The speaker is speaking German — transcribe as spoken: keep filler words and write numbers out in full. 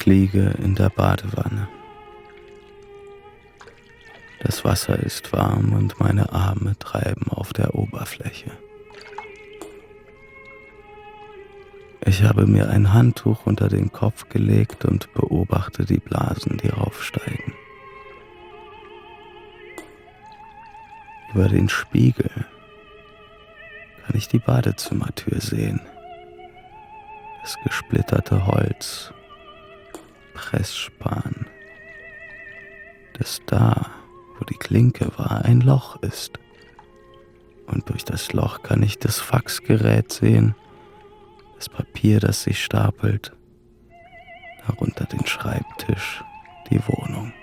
liege in der Badewanne. Das Wasser ist warm und meine Arme treiben auf der Oberfläche. Ich habe mir ein Handtuch unter den Kopf gelegt und beobachte die Blasen, die raufsteigen. Über den Spiegel kann ich die Badezimmertür sehen. Das gesplitterte Holz, Pressspan, das da, wo die Klinke war, ein Loch ist. Und durch das Loch kann ich das Faxgerät sehen, das Papier, das sich stapelt, darunter den Schreibtisch, die Wohnung.